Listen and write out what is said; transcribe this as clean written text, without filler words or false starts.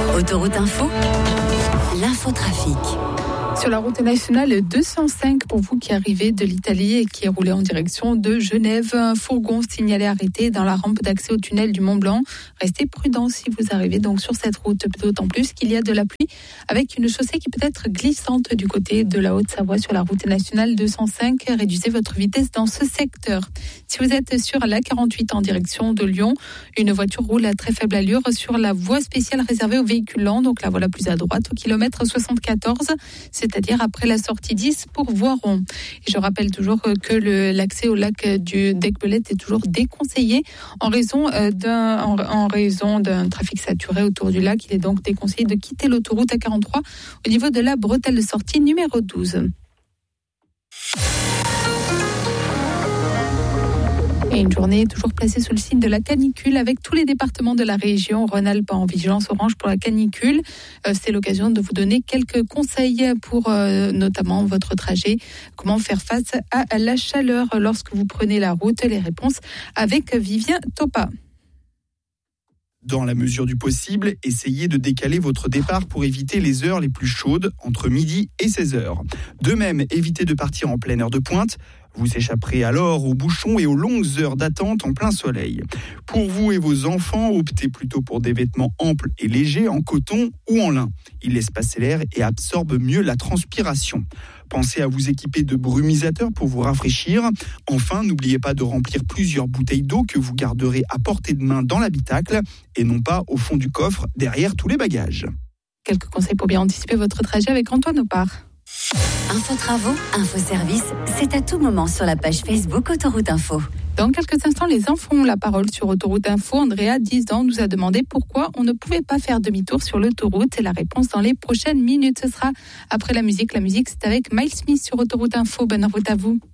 Autoroute Info, l'infotrafic. Sur la route nationale 205, pour vous qui arrivez de l'Italie et qui roulez en direction de Genève, un fourgon signalé arrêté dans la rampe d'accès au tunnel du Mont-Blanc. Restez prudents si vous arrivez donc sur cette route, d'autant plus qu'il y a de la pluie avec une chaussée qui peut être glissante du côté de la Haute-Savoie sur la route nationale 205. Réduisez votre vitesse dans ce secteur. Si vous êtes sur la 48 en direction de Lyon, une voiture roule à très faible allure sur la voie spéciale réservée aux véhicules lents, donc la voie la plus à droite au kilomètre 74, c'est-à-dire après la sortie 10 pour Voiron. Et je rappelle toujours que l'accès au lac d'Aiguebelette est toujours déconseillé en raison d'un trafic saturé autour du lac. Il est donc déconseillé de quitter l'autoroute A43 au niveau de la bretelle de sortie numéro 12. Et une journée toujours placée sous le signe de la canicule avec tous les départements de la région Rhône-Alpes en vigilance orange pour la canicule. C'est l'occasion de vous donner quelques conseils pour notamment votre trajet. Comment faire face à la chaleur lorsque vous prenez la route. Les réponses avec Vivien Topa. Dans la mesure du possible, essayez de décaler votre départ pour éviter les heures les plus chaudes, entre midi et 16h. De même, évitez de partir en pleine heure de pointe. Vous échapperez alors aux bouchons et aux longues heures d'attente en plein soleil. Pour vous et vos enfants, optez plutôt pour des vêtements amples et légers en coton ou en lin. Ils laissent passer l'air et absorbent mieux la transpiration. Pensez à vous équiper de brumisateurs pour vous rafraîchir. Enfin, n'oubliez pas de remplir plusieurs bouteilles d'eau que vous garderez à portée de main dans l'habitacle et non pas au fond du coffre derrière tous les bagages. Quelques conseils pour bien anticiper votre trajet avec Antoine Opar. Info travaux, info service, c'est à tout moment sur la page Facebook Autoroute Info. Dans quelques instants, les enfants ont la parole sur Autoroute Info. Andrea, 10 ans, nous a demandé pourquoi on ne pouvait pas faire demi-tour sur l'autoroute. Et la réponse dans les prochaines minutes, ce sera après la musique. La musique, c'est avec Miles Smith sur Autoroute Info. Bonne route à vous.